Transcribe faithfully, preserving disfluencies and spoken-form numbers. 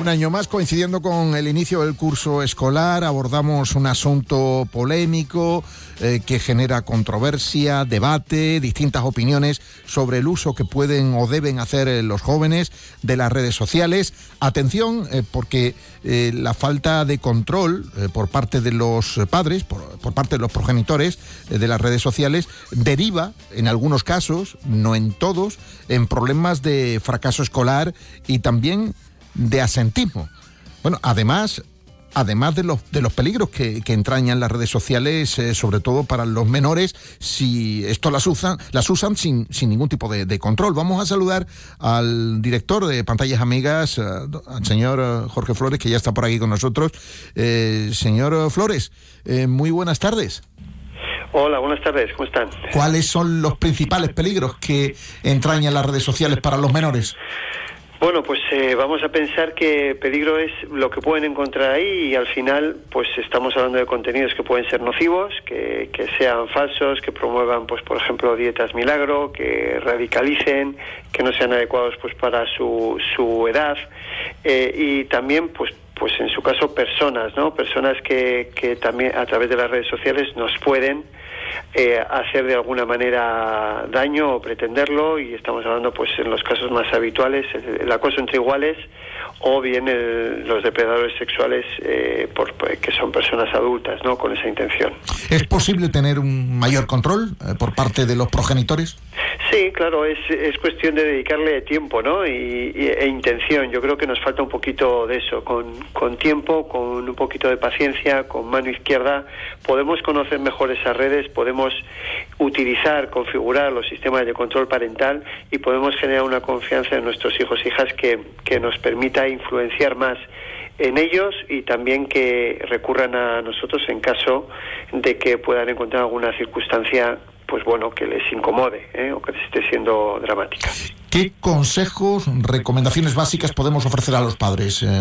Un año más, coincidiendo con el inicio del curso escolar, abordamos un asunto polémico eh, que genera controversia, debate, distintas opiniones sobre el uso que pueden o deben hacer eh, los jóvenes de las redes sociales. Atención, eh, porque eh, la falta de control eh, por parte de los padres, por, por parte de los progenitores eh, de las redes sociales, deriva, en algunos casos, no en todos, en problemas de fracaso escolar y también de asentismo. Bueno, además, además de los de los peligros que, que entrañan las redes sociales, eh, sobre todo para los menores, si esto las usan, las usan sin, sin ningún tipo de, de control. Vamos a saludar al director de Pantallas Amigas, eh, al señor eh, Jorge Flores, que ya está por aquí con nosotros. Eh, señor Flores, eh, muy buenas tardes. Hola, buenas tardes, ¿cómo están? ¿Cuáles son los principales peligros que entrañan las redes sociales para los menores? Bueno, pues eh, vamos a pensar que peligro es lo que pueden encontrar ahí y al final pues estamos hablando de contenidos que pueden ser nocivos, que, que sean falsos, que promuevan pues por ejemplo dietas milagro, que radicalicen, que no sean adecuados pues para su, su edad eh, y también pues pues en su caso personas, ¿no? Personas que, que también a través de las redes sociales nos pueden eh, hacer de alguna manera daño o pretenderlo, y estamos hablando pues en los casos más habituales el, el acoso entre iguales o bien el, los depredadores sexuales eh, por, que son personas adultas, ¿no? Con esa intención. ¿Es posible tener un mayor control eh, por parte de los progenitores? Sí, claro, es, es cuestión de dedicarle tiempo, ¿no? Y, y, e intención. Yo creo que nos falta un poquito de eso. Con, con tiempo, con un poquito de paciencia, con mano izquierda, podemos conocer mejor esas redes, podemos utilizar, configurar los sistemas de control parental y podemos generar una confianza en nuestros hijos e hijas que, que nos permita influenciar más en ellos y también que recurran a nosotros en caso de que puedan encontrar alguna circunstancia pues bueno, que les incomode ¿eh? o que les esté siendo dramática. ¿Qué consejos, recomendaciones básicas podemos ofrecer a los padres? Eh...